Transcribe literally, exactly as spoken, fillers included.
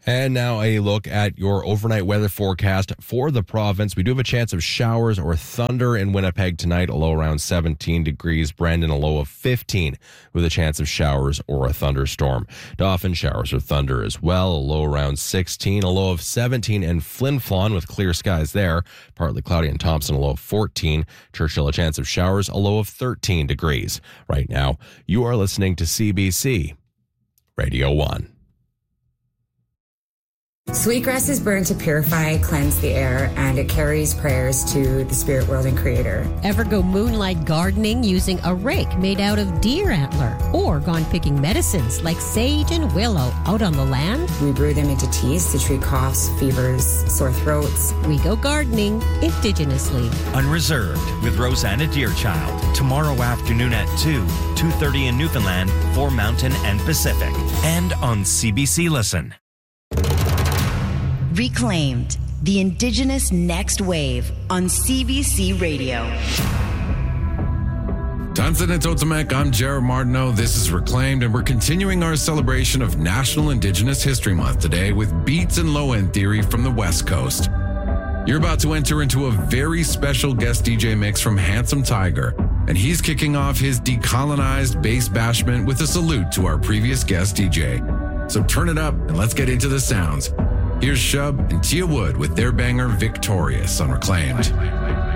And now a look at your overnight weather forecast for the province. We do have a chance of showers or thunder in Winnipeg tonight, a low around seventeen degrees. Brandon, a low of fifteen with a chance of showers or a thunderstorm. Dauphin, showers or thunder as well, a low around sixteen, a low of seventeen in Flin Flon with clear skies there. Partly cloudy in Thompson, a low of fourteen. Churchill, a chance of showers, a low of thirteen degrees. Right now, you are listening to C B C Radio one. Sweetgrass is burned to purify, cleanse the air, and it carries prayers to the spirit world and creator. Ever go moonlight gardening using a rake made out of deer antler? Or gone picking medicines like sage and willow out on the land? We brew them into teas to treat coughs, fevers, sore throats. We go gardening indigenously. Unreserved with Rosanna Deerchild. Tomorrow afternoon at two, two thirty in Newfoundland, for Mountain and Pacific. And on C B C Listen. Reclaimed, the Indigenous Next Wave on C B C Radio. Tansin and Totemek, I'm Jared Martineau. This is Reclaimed, and we're continuing our celebration of National Indigenous History Month today with beats and low-end theory from the West Coast. You're about to enter into a very special guest D J mix from Handsome Tiger, and he's kicking off his decolonized bass bashment with a salute to our previous guest D J. So turn it up and let's get into the sounds. Here's Shub and Tia Wood with their banger Victorious on Reclaimed.